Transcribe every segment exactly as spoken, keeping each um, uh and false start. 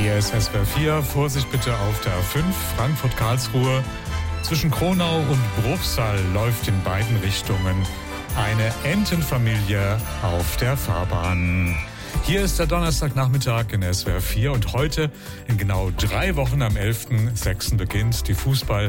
Hier ist S W R vier, Vorsicht bitte auf der A fünf, Frankfurt-Karlsruhe. Zwischen Kronau und Bruchsal läuft in beiden Richtungen eine Entenfamilie auf der Fahrbahn. Hier ist der Donnerstagnachmittag in S W R vier und heute in genau drei Wochen am elften sechsten beginnt die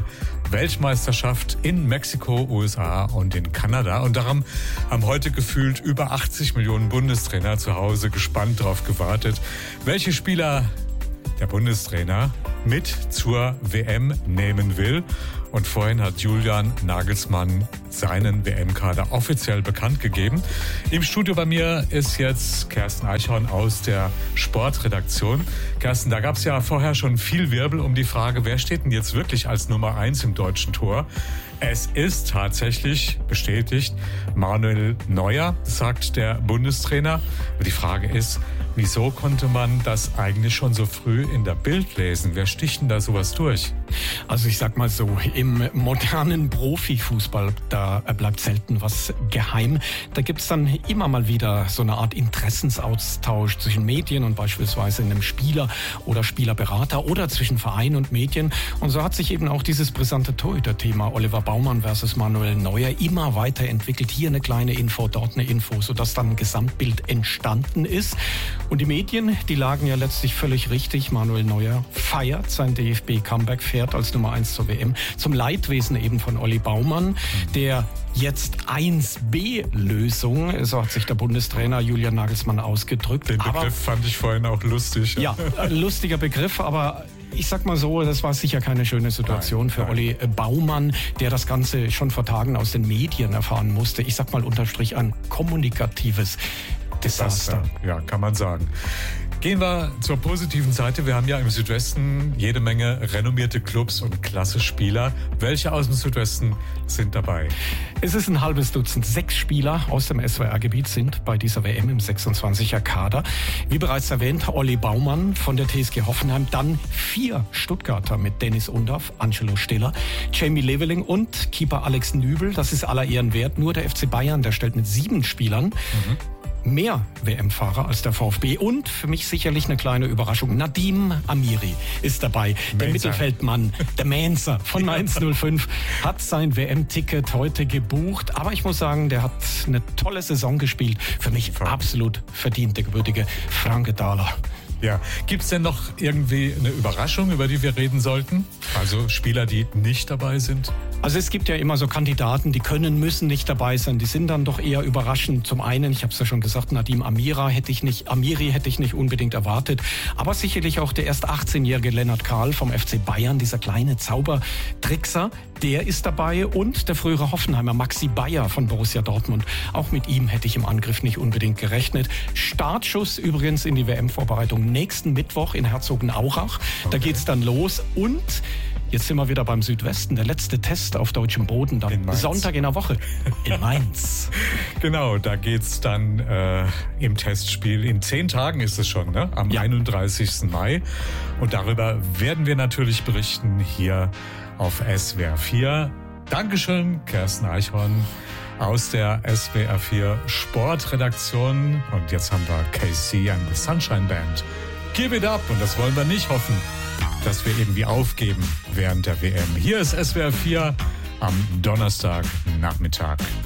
Fußball-Weltmeisterschaft in Mexiko, U S A und in Kanada. Und darum haben heute gefühlt über achtzig Millionen Bundestrainer zu Hause gespannt darauf gewartet, welche Spieler der Bundestrainer mit zur W M nehmen will. Und vorhin hat Julian Nagelsmann seinen W M-Kader offiziell bekannt gegeben. Im Studio bei mir ist jetzt Kerstin Eichhorn aus der Sportredaktion. Kerstin, da gab es ja vorher schon viel Wirbel um die Frage, wer steht denn jetzt wirklich als Nummer eins im deutschen Tor? Es ist tatsächlich bestätigt Manuel Neuer, sagt der Bundestrainer. Aber die Frage ist, wieso konnte man das eigentlich schon so früh in der Bild lesen? Wer sticht denn da sowas durch? Also ich sag mal so, im modernen Profifußball, da bleibt selten was geheim. Da gibt's dann immer mal wieder so eine Art Interessensaustausch zwischen Medien und beispielsweise einem Spieler oder Spielerberater oder zwischen Verein und Medien. Und so hat sich eben auch dieses brisante Torhüter-Thema Oliver Baumann versus Manuel Neuer immer weiterentwickelt. Hier eine kleine Info, dort eine Info, sodass dann ein Gesamtbild entstanden ist. Und die Medien, die lagen ja letztlich völlig richtig. Manuel Neuer feiert sein D F B-Comeback, fährt als Nummer eins zur W M. Zum Leidwesen eben von Olli Baumann, der jetzt eins B-Lösung, so hat sich der Bundestrainer Julian Nagelsmann ausgedrückt. Den Begriff aber, fand ich vorhin auch lustig. Ja, ja lustiger Begriff, aber ich sag mal so, das war sicher keine schöne Situation nein, für nein. Olli Baumann, der das Ganze schon vor Tagen aus den Medien erfahren musste. Ich sag mal unterm Strich ein kommunikatives Desaster. Ja, kann man sagen. Gehen wir zur positiven Seite. Wir haben ja im Südwesten jede Menge renommierte Clubs und klasse Spieler. Welche aus dem Südwesten sind dabei? Es ist ein halbes Dutzend. Sechs Spieler aus dem S W R-Gebiet sind bei dieser W M im sechsundzwanziger Kader. Wie bereits erwähnt, Olli Baumann von der T S G Hoffenheim. Dann vier Stuttgarter mit Dennis Undaff, Angelo Stiller, Jamie Leveling und Keeper Alex Nübel. Das ist aller Ehren wert. Nur der F C Bayern, der stellt mit sieben Spielern mhm. mehr W M-Fahrer als der VfB. Und für mich sicherlich eine kleine Überraschung. Nadim Amiri ist dabei. Mainzer. Der Mittelfeldmann, der Mainzer von Mainz null fünf, hat sein W M-Ticket heute gebucht. Aber ich muss sagen, der hat eine tolle Saison gespielt. Für mich Voll. absolut verdient, der gebürtige Franke-Dahler. Ja, gibt's denn noch irgendwie eine Überraschung, über die wir reden sollten? Also Spieler, die nicht dabei sind? Also es gibt ja immer so Kandidaten, die können, müssen nicht dabei sein. Die sind dann doch eher überraschend. Zum einen, ich habe es ja schon gesagt, Nadim Amira hätte ich nicht, Amiri hätte ich nicht unbedingt erwartet. Aber sicherlich auch der erst achtzehnjährige Lennart Kahl vom F C Bayern, dieser kleine Zaubertrickser, der ist dabei. Und der frühere Hoffenheimer Maxi Bayer von Borussia Dortmund. Auch mit ihm hätte ich im Angriff nicht unbedingt gerechnet. Startschuss übrigens in die W M-Vorbereitung nächsten Mittwoch in Herzogenaurach. Okay. Da geht's dann los. Und jetzt sind wir wieder beim Südwesten. Der letzte Test auf deutschem Boden dann in Sonntag in der Woche in Mainz. Genau, da geht's dann äh, im Testspiel. In zehn Tagen ist es schon, ne? Am ja. einunddreißigsten Mai. Und darüber werden wir natürlich berichten hier auf S W R vier. Dankeschön, Kerstin Eichhorn aus der S W R vier Sportredaktion. Und jetzt haben wir K C and the Sunshine Band. Give it up. Und das wollen wir nicht hoffen, dass wir irgendwie aufgeben während der W M. Hier ist S W R vier am Donnerstagnachmittag.